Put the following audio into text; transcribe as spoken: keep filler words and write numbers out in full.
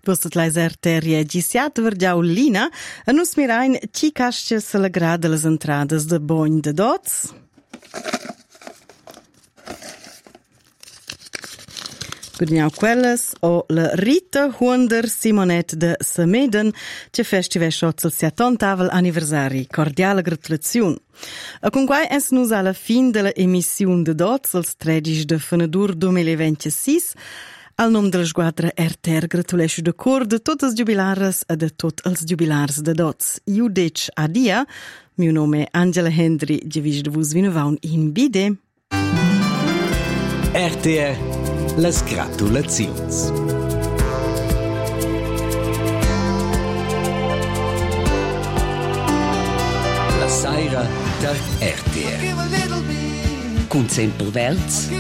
Vostat lais arteria gisiat vergiau Lina, a nus mirain ci casce se la grada las entradas de bogn de dots. Gudniau quelles o la Rita Hunder Simonet de Sameden, ce festive shots al settantavel anniversari. Cordiale gratulaziun. A con quai es nus alla fin de la emissiun de dots, als tredici de fenadur duemilaventissis. Al nom de la squadra R T R gratulesciu de cor de totes as jubilares e de tot els jubilars de dots. Iu dec adia, miu nome Angela Hendry, gevis de vus vinavaun in bide. R T R, las gratulazions. La saira der R T R. Cun Semper Welts,